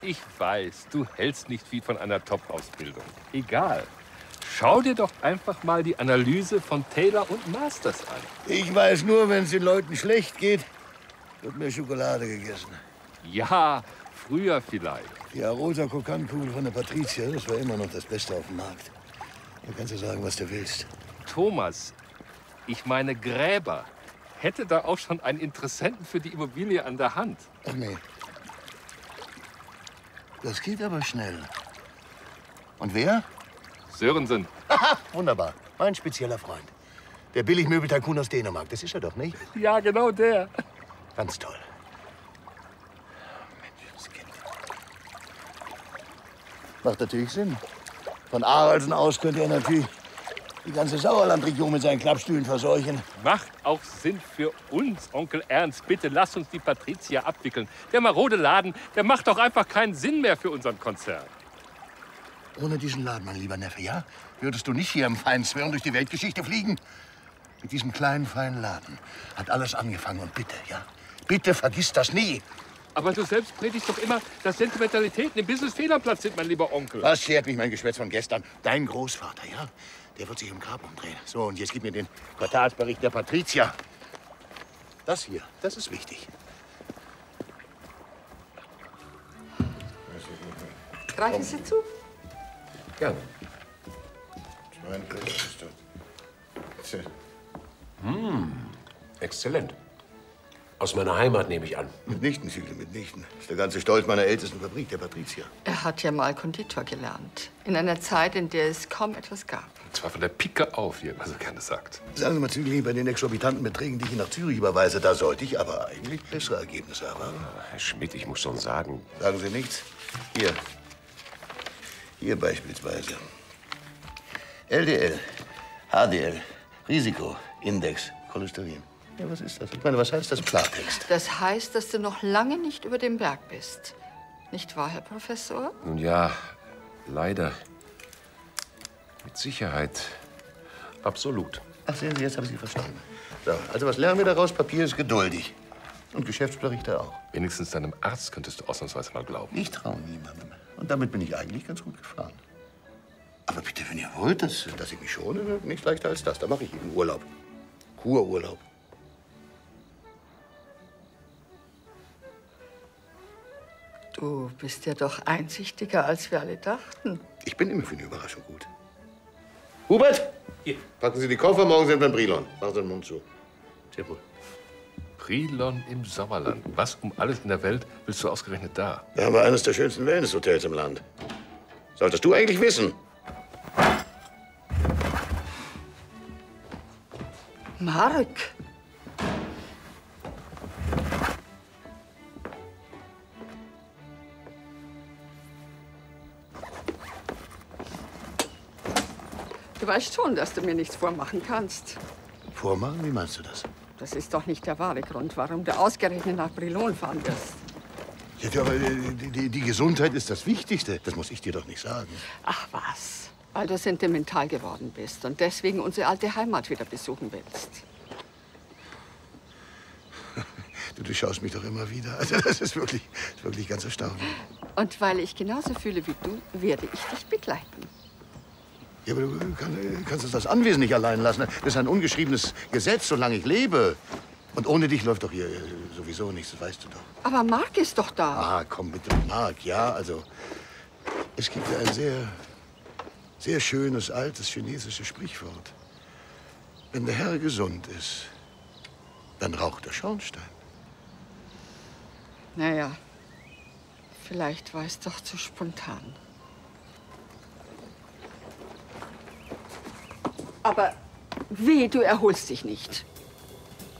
Ich weiß, du hältst nicht viel von einer Top-Ausbildung. Egal. Schau dir doch einfach mal die Analyse von Taylor und Masters an. Ich weiß nur, wenn es den Leuten schlecht geht, wird mehr Schokolade gegessen. Ja, früher vielleicht. Die Arosa Kokankugel von der Patricia, das war immer noch das Beste auf dem Markt. Da kannst du sagen, was du willst. Thomas, ich meine Gräber, hätte da auch schon einen Interessenten für die Immobilie an der Hand. Ach nee. Das geht aber schnell. Und wer? Sörensen. Aha, wunderbar. Mein spezieller Freund. Der Billigmöbeltycoon aus Dänemark. Das ist er doch, nicht? Ja, genau der. Ganz toll. Menschenskind. Macht natürlich Sinn. Von Arolsen aus könnte er natürlich die ganze Sauerlandregion mit seinen Klappstühlen verseuchen. Macht auch Sinn für uns, Onkel Ernst. Bitte lass uns die Patricia abwickeln. Der marode Laden, der macht doch einfach keinen Sinn mehr für unseren Konzern. Ohne diesen Laden, mein lieber Neffe, ja, würdest du nicht hier im feinen Zwirn durch die Weltgeschichte fliegen? Mit diesem kleinen, feinen Laden hat alles angefangen. Und bitte, ja, bitte vergiss das nie. Aber du selbst predigst doch immer, dass Sentimentalitäten im Business fehl am Platz sind, mein lieber Onkel. Was schert mich mein Geschwätz von gestern? Dein Großvater, ja? Der wird sich im Grab umdrehen. So, und jetzt gib mir den Quartalsbericht der Patricia. Das hier, das ist wichtig. Greifen Sie zu? Gerne. Exzellent. Aus meiner Heimat nehme ich an. Mitnichten, Ziegler, mitnichten. Das ist der ganze Stolz meiner ältesten Fabrik, der Patricia. Er hat ja mal Konditor gelernt. In einer Zeit, in der es kaum etwas gab. Und zwar von der Pike auf, wie er immer so gerne sagt. Sagen Sie mal, Ziegler, bei den exorbitanten Beträgen, die ich nach Zürich überweise, da sollte ich aber eigentlich bessere Ergebnisse erwarten. Herr Schmidt, ich muss schon sagen. Sagen Sie nichts? Hier. Hier beispielsweise. LDL, HDL, Risiko, Index, Cholesterin. Ja, was ist das? Ich meine, was heißt das im Klartext? Das heißt, dass du noch lange nicht über dem Berg bist. Nicht wahr, Herr Professor? Nun ja, leider. Mit Sicherheit. Absolut. Ach, sehen Sie, jetzt habe ich Sie verstanden. So, also was lernen wir daraus? Papier ist geduldig. Und Geschäftsberichte auch. Wenigstens deinem Arzt könntest du ausnahmsweise mal glauben. Ich traue niemandem. Und damit bin ich eigentlich ganz gut gefahren. Aber bitte, wenn ihr wollt, dass ich mich schone, nichts leichter als das. Da mache ich eben Urlaub. Kururlaub. Du bist ja doch einsichtiger, als wir alle dachten. Ich bin immer für eine Überraschung gut. Hubert! Hier. Packen Sie die Koffer, morgen sind wir in Brilon. Machen Sie den Mund zu. Sehr wohl. Brilon im Sauerland. Was um alles in der Welt willst du ausgerechnet da? Da haben wir eines der schönsten Wellnesshotels im Land. Solltest du eigentlich wissen. Mark. Du weißt schon, dass du mir nichts vormachen kannst. Vormachen? Wie meinst du das? Das ist doch nicht der wahre Grund, warum du ausgerechnet nach Brilon fahren wirst. Ja, aber die Gesundheit ist das Wichtigste. Das muss ich dir doch nicht sagen. Ach was, weil du sentimental geworden bist und deswegen unsere alte Heimat wieder besuchen willst. Du durchschaust mich doch immer wieder. Also das ist wirklich ganz erstaunlich. Und weil ich genauso fühle wie du, werde ich dich begleiten. Ja, aber du kannst das Anwesen nicht allein lassen. Das ist ein ungeschriebenes Gesetz, solange ich lebe. Und ohne dich läuft doch hier sowieso nichts, das weißt du doch. Aber Mark ist doch da. Ah, komm bitte, Mark. Ja, also, es gibt ja ein sehr schönes, altes chinesisches Sprichwort. Wenn der Herr gesund ist, dann raucht der Schornstein. Naja, vielleicht war es doch zu spontan. Aber weh, du erholst dich nicht.